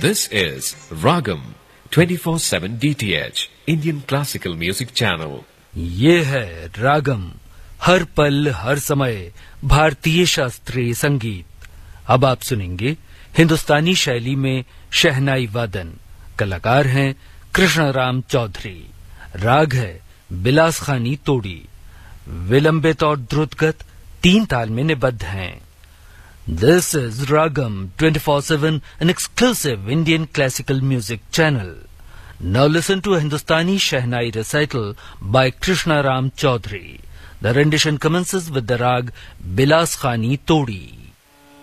This is Ragam 24/7 DTH Indian Classical Music Channel. ये है रागम, हर पल हर समय भारतीय शास्त्रीय संगीत। अब आप सुनेंगे हिंदुस्तानी शैली में शहनाई वादन। कलाकार हैं कृष्णराम चौधरी। राग है बिलास खानी तोड़ी। विलंबित और द्रुतगत 3 ताल में निबद्ध हैं। This is Ragam 24/7, an exclusive Indian classical music channel. Now listen to a Hindustani Shehnai recital by Krishnaram Chaudhary. The rendition commences with the rag Bilas Khani Todi.